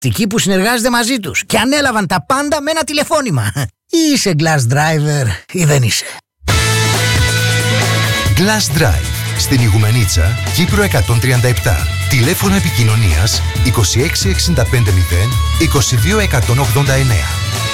Εκεί που συνεργάζεται μαζί τους και ανέλαβαν τα πάντα με ένα τηλεφώνημα. Ή είσαι Glass Driver ή δεν είσαι. Glass Drive στην Ιγουμενίτσα, Κύπρο 137. Τηλέφωνο επικοινωνίας 26 650 22 189.